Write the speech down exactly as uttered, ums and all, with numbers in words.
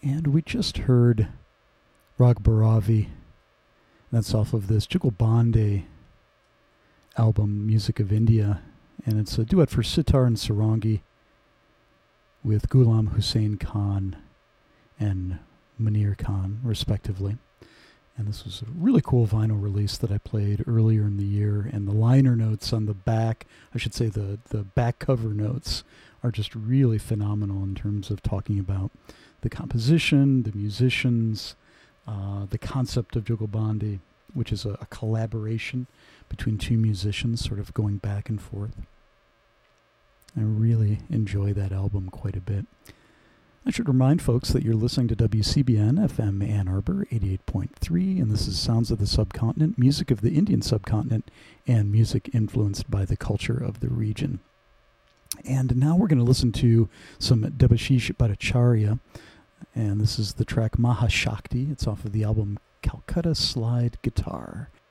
And we just heard Rag Bharavi. That's off of this Jugalbandi album, Music of India. And it's a duet for sitar and sarangi with Ghulam Hussain Khan and Munir Khan, respectively. And this was a really cool vinyl release that I played earlier in the year. And the liner notes on the back, I should say the, the back cover notes, are just really phenomenal in terms of talking about the composition, the musicians, uh, the concept of Jugalbandi, which is a, a collaboration between two musicians sort of going back and forth. I really enjoy that album quite a bit. I should remind folks that you're listening to W C B N F M Ann Arbor eighty-eight point three, and this is Sounds of the Subcontinent, music of the Indian subcontinent, and music influenced by the culture of the region. And now we're going to listen to some Debashish Bhattacharya, and this is the track Mahashakti. It's off of the album Calcutta Slide Guitar.